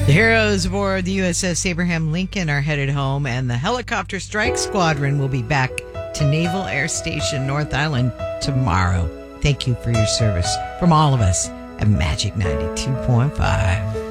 The heroes aboard the USS Abraham Lincoln are headed home, and the Helicopter Strike Squadron will be back to Naval Air Station North Island tomorrow. Thank you for your service from all of us at Magic 92.5.